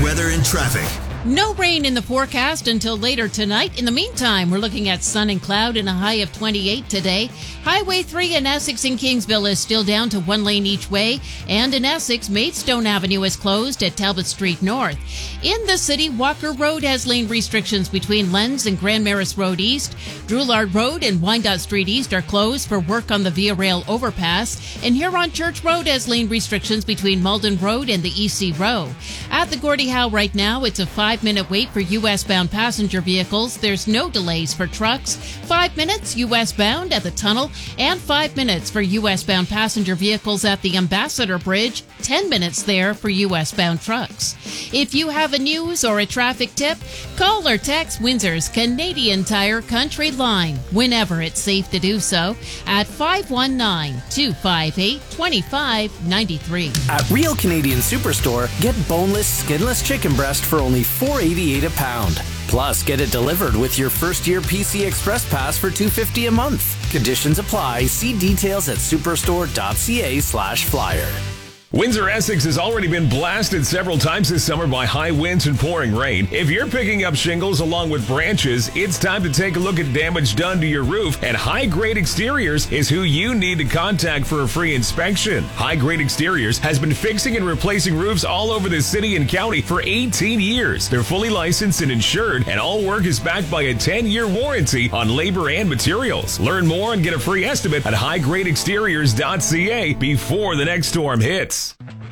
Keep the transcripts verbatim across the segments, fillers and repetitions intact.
weather and traffic. No rain in the forecast until later tonight. In the meantime, we're looking at sun and cloud and a high of twenty-eight today. Highway three in Essex and Kingsville is still down to one lane each way. And in Essex, Maidstone Avenue is closed at Talbot Street North. In the city, Walker Road has lane restrictions between Lens and Grand Maris Road East. Droulard Road and Wyandotte Street East are closed for work on the Via Rail overpass. And Huron Church Road has lane restrictions between Malden Road and the E C Row. At the Gordie Howe right now, it's a five Five-minute wait for U S-bound passenger vehicles. There's no delays for trucks. Five minutes U S-bound at the tunnel, and five minutes for U S-bound passenger vehicles at the Ambassador Bridge. Ten minutes there for U S-bound trucks. If you have a news or a traffic tip, call or text Windsor's Canadian Tire Country Line, whenever it's safe to do so, at five one nine, two five eight, two five nine three. At Real Canadian Superstore, get boneless, skinless chicken breast for only four dollars and eighty-eight cents a pound. Plus, get it delivered with your first year P C Express Pass for two dollars and fifty cents a month. Conditions apply. See details at superstore.ca slash flyer. Windsor, Essex has already been blasted several times this summer by high winds and pouring rain. If you're picking up shingles along with branches, it's time to take a look at damage done to your roof, and High Grade Exteriors is who you need to contact for a free inspection. High Grade Exteriors has been fixing and replacing roofs all over the city and county for eighteen years. They're fully licensed and insured, and all work is backed by a ten-year warranty on labor and materials. Learn more and get a free estimate at high grade exteriors dot c a before the next storm hits.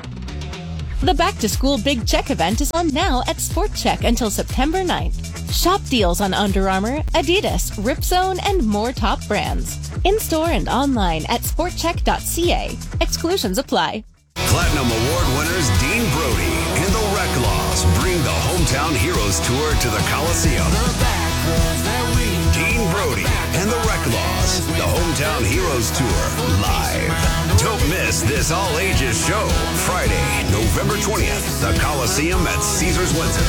The Back to School Big Check event is on now at Sport Check until September ninth. Shop deals on Under Armour, Adidas, Ripzone, and more top brands. In-store and online at sport check dot c a. Exclusions apply. Platinum Award winners Dean Brody and the Reclaws bring the Hometown Heroes Tour to the Coliseum. Dean Brody and the Reclaws, the Hometown Heroes Tour, live. Don't miss this all-ages show. Friday, November twentieth, the Coliseum at Caesars Windsor.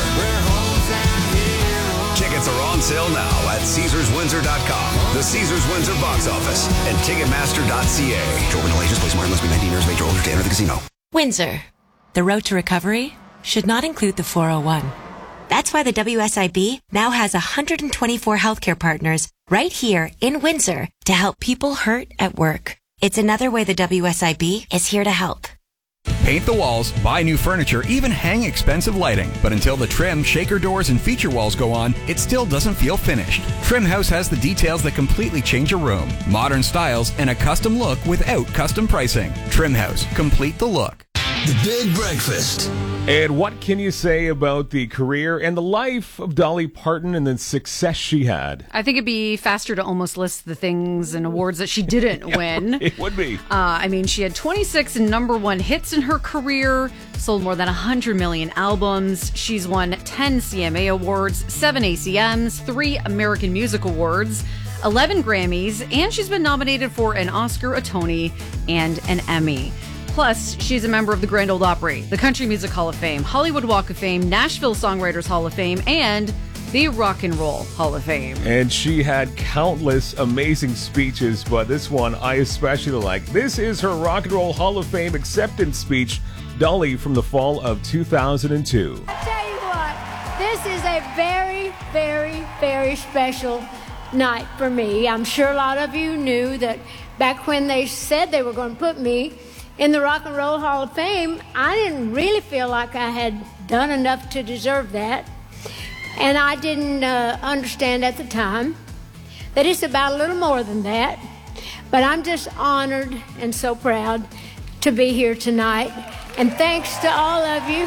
Tickets are on sale now at caesars windsor dot com, the Caesars Windsor box office, and ticketmaster dot c a. Joe ages, play smart, must be nineteen years of age or older to enter the casino. Windsor. The road to recovery should not include the four oh one. That's why the W S I B now has one hundred twenty-four healthcare partners right here in Windsor to help people hurt at work. It's another way the W S I B is here to help. Paint the walls, buy new furniture, even hang expensive lighting. But until the trim, shaker doors, and feature walls go on, it still doesn't feel finished. Trim House has the details that completely change a room. Modern styles and a custom look without custom pricing. Trim House. Complete the look. The Big Breakfast. And what can you say about the career and the life of Dolly Parton and the success she had? I think it'd be faster to almost list the things and awards that she didn't yeah, win. It would be. Uh, I mean, she had twenty-six number one hits in her career, sold more than one hundred million albums. She's won ten C M A awards, seven A C Ms, three American Music Awards, eleven Grammys, and she's been nominated for an Oscar, a Tony, and an Emmy. Plus, she's a member of the Grand Ole Opry, the Country Music Hall of Fame, Hollywood Walk of Fame, Nashville Songwriters Hall of Fame, and the Rock and Roll Hall of Fame. And she had countless amazing speeches, but this one I especially like. This is her Rock and Roll Hall of Fame acceptance speech, Dolly, from the fall of two thousand two. I tell you what, this is a very, very, very special night for me. I'm sure a lot of you knew that back when they said they were going to put me in the Rock and Roll Hall of Fame, I didn't really feel like I had done enough to deserve that. And I didn't uh, understand at the time that it's about a little more than that. But I'm just honored and so proud to be here tonight. And thanks to all of you.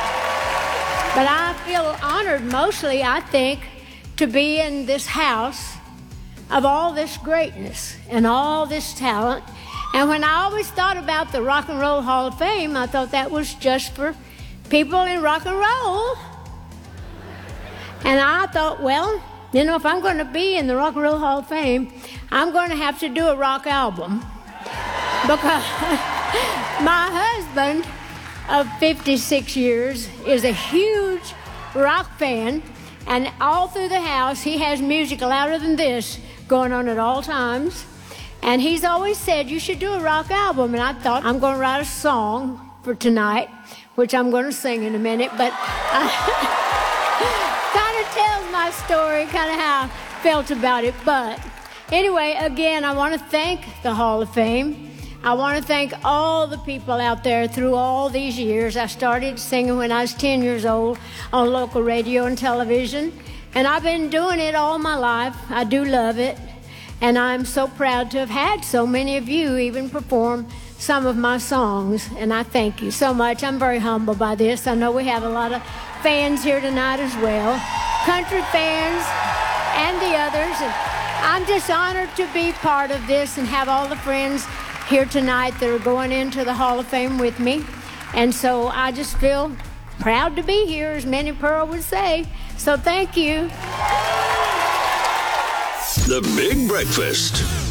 But I feel honored mostly, I think, to be in this house of all this greatness and all this talent. And when I always thought about the Rock and Roll Hall of Fame, I thought that was just for people in rock and roll. And I thought, well, you know, if I'm going to be in the Rock and Roll Hall of Fame, I'm going to have to do a rock album. Because my husband of fifty-six years is a huge rock fan, and all through the house he has music louder than this going on at all times. And he's always said, you should do a rock album. And I thought, I'm going to write a song for tonight which I'm going to sing in a minute, but kind of tells my story, kind of how I felt about it. But anyway, again, I want to thank the Hall of Fame. I want to thank all the people out there through all these years. I started singing when I was ten years old on local radio and television, and I've been doing it all my life. I do love it, and I'm so proud to have had so many of you even perform some of my songs, and I thank you so much. I'm very humbled by this. I know we have a lot of fans here tonight as well, country fans and the others, and I'm just honored to be part of this and have all the friends here tonight that are going into the Hall of Fame with me. And so I just feel proud to be here, as Minnie Pearl would say. So thank you. The Big Breakfast.